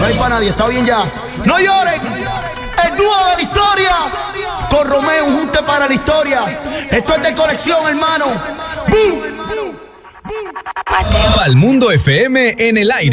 No hay para nadie, está bien ya. No lloren. El dúo de la historia. Con Romeo, un junte para la historia. Esto es de colección, hermano. ¡Bum! Al Mundo FM en el aire.